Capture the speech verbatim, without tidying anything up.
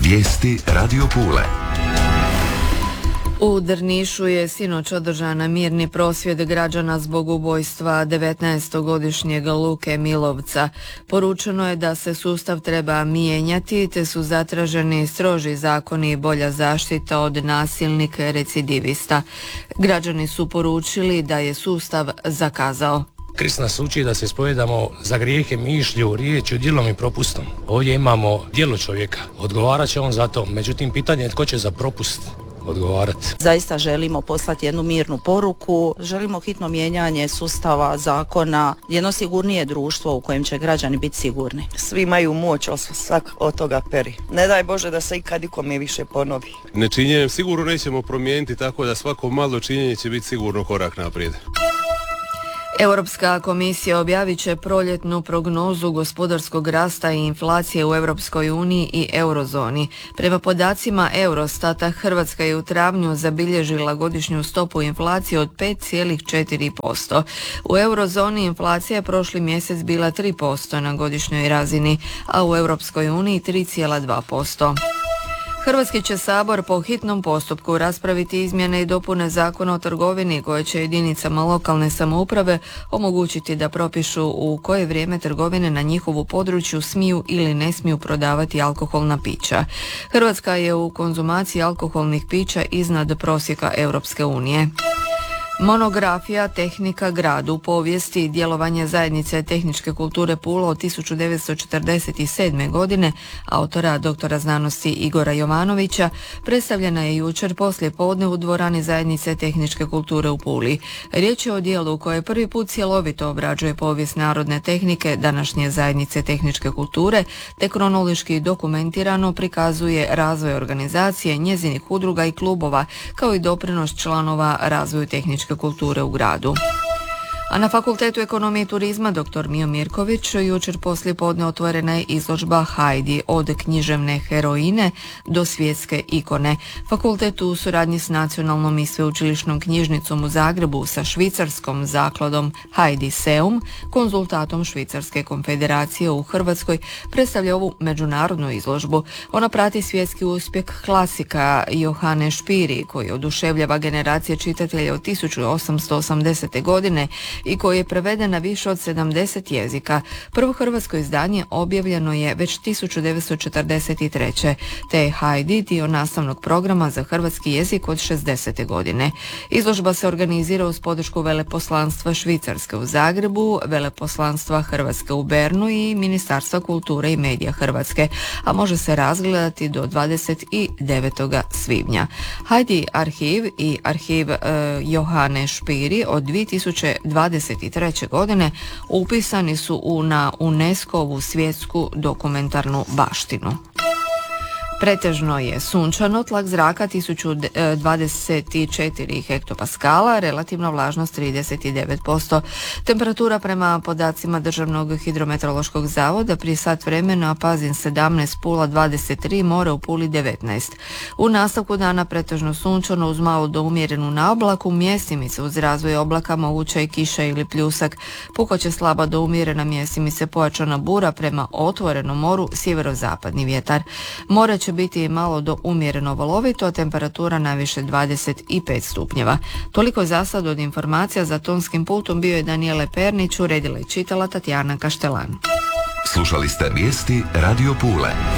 Vijesti Radio Pule. U Drnišu je sinoć održana mirni prosvjed građana zbog ubojstva devetnaestogodišnjeg Luke Milovca. Poručeno je da se sustav treba mijenjati, te su zatraženi stroži zakoni i bolja zaštita od nasilnika recidivista. Građani su poručili da je sustav zakazao. Krist nas uči da se ispovedamo za grijehe mišlju, riječju, djelom i propustom. Ovdje imamo djelo čovjeka. Odgovarat će on za to. Međutim, pitanje je tko će za propust odgovarati. Zaista želimo poslati jednu mirnu poruku, želimo hitno mijenjanje sustava, zakona, jedno sigurnije društvo u kojem će građani biti sigurni. Svi imaju moć, ali svak od toga peri. Ne daj Bože da se ikad ikome više ponovi. Nečinjenjem sigurno nećemo promijeniti, tako da svako malo činjenje će biti sigurno korak naprijed. Europska komisija objavit će proljetnu prognozu gospodarskog rasta i inflacije u Europskoj uniji i eurozoni. Prema podacima Eurostata, Hrvatska je u travnju zabilježila godišnju stopu inflacije od pet zarez četiri posto. U eurozoni inflacija je prošli mjesec bila tri posto na godišnjoj razini, a u Europskoj uniji tri zarez dva posto. Hrvatski će Sabor po hitnom postupku raspraviti izmjene i dopune Zakona o trgovini koje će jedinicama lokalne samouprave omogućiti da propišu u koje vrijeme trgovine na njihovu području smiju ili ne smiju prodavati alkoholna pića. Hrvatska je u konzumaciji alkoholnih pića iznad prosjeka Europske unije. Monografija Tehnika grad u povijesti i djelovanje zajednice tehničke kulture Pula od tisuću devetsto četrdeset sedme. godine autora doktora znanosti Igora Jovanovića predstavljena je jučer poslije podne u dvorani zajednice tehničke kulture u Puli. Riječ je o dijelu koje prvi put cjelovito obrađuje povijest narodne tehnike današnje zajednice tehničke kulture, te kronološki dokumentirano prikazuje razvoj organizacije, njezinih udruga i klubova, kao i doprinos članova razvoju tehničke kulture u gradu. A na Fakultetu ekonomije i turizma dr. Mijo Mirković jučer poslije podne otvorena je izložba Hajdi od književne heroine do svjetske ikone. Fakultet u suradnji s Nacionalnom i sveučilišnom knjižnicom u Zagrebu sa švicarskom zakladom Hajdi Seum, konzultatom Švicarske konfederacije u Hrvatskoj, predstavlja ovu međunarodnu izložbu. Ona prati svjetski uspjeh klasika Johane Špiri, koji oduševljava generacije čitatelja od tisuću osamsto osamdesete. godine i koji je preveden na više od sedamdeset jezika. Prvo hrvatsko izdanje objavljeno je već tisuću devetsto četrdeset treće. te je Hajdi dio nastavnog programa za hrvatski jezik od šezdesete. godine. Izložba se organizira uz podršku Veleposlanstva Švicarske u Zagrebu, Veleposlanstva Hrvatske u Bernu i Ministarstva kulture i medija Hrvatske, a može se razgledati do dvadeset devetog svibnja. Hajdi arhiv i arhiv e, Johane Špiri od dvije tisuće dvadeset treće. godine upisani su u na UNESCO-vu svjetsku dokumentarnu baštinu. Pretežno je sunčano, tlak zraka tisuću dvadeset četiri hektopaskala, relativna vlažnost trideset devet posto. Temperatura prema podacima Državnog hidrometeorološkog zavoda prije sat vremena Pazin sedamnaest, Pula dvadeset tri, more u Puli devetnaest. U nastavku dana pretežno sunčano uz malo do umjerenu naoblaku, mjestimice uz razvoj oblaka moguća i kiša ili pljusak. Pukoće slaba do umjerena, mjestimice pojačana bura prema otvorenom moru, sjeverozapadni vjetar. More će biti malo do umjereno valovito, a temperatura najviše dvadeset pet stupnjeva. Toliko za sad od informacija. Za tonskim pultom bio je Danijele Pernić, uredila i čitala Tatjana Kaštelan. Slušali ste vijesti Radio Pule.